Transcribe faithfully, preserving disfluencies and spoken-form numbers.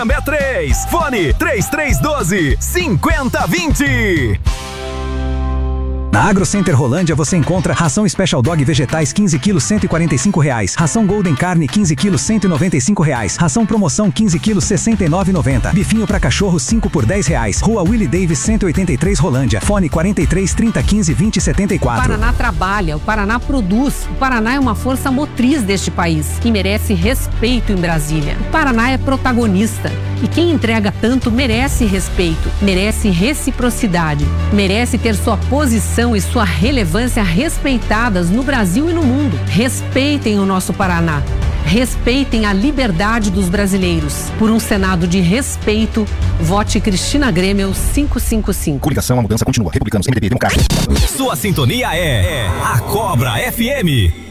É três. Fone três três um dois, cinco zero dois zero. Na AgroCenter Rolândia você encontra ração Special Dog vegetais quinze quilos cento e quarenta e cinco reais, ração Golden Carne quinze quilos cento e noventa e cinco reais, ração Promoção quinze quilos sessenta e nove reais e noventa centavos, bifinho para cachorro cinco por dez reais, Rua Willie Davis cento e oitenta e três Rolândia, fone quarenta e três, trinta, quinze, vinte, setenta e quatro. O Paraná trabalha, o Paraná produz, o Paraná é uma força motriz deste país e merece respeito em Brasília. O Paraná é protagonista e quem entrega tanto merece respeito, merece reciprocidade, merece ter sua posição e sua relevância respeitadas no Brasil e no mundo. Respeitem o nosso Paraná. Respeitem a liberdade dos brasileiros. Por um Senado de respeito, vote Cristina Grêmio quinhentos e cinquenta e cinco. Coligação, a mudança continua. Republicanos, M D B, Democratas. Sua sintonia é, é a Cobra F M.